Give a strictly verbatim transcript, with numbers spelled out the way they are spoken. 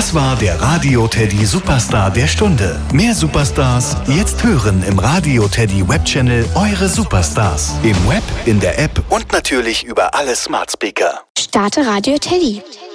Das war der Radio Teddy Superstar der Stunde. Mehr Superstars jetzt hören im Radio Teddy Webchannel Eure Superstars. Im Web, in der App und natürlich über alle Smart Speaker. Starte Radio Teddy.